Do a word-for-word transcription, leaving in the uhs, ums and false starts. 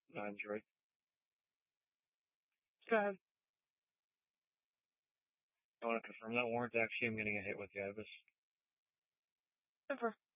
Android. Go ahead. I want to confirm that warrant. Actually, I'm getting a hit with the Ibis. Confirm.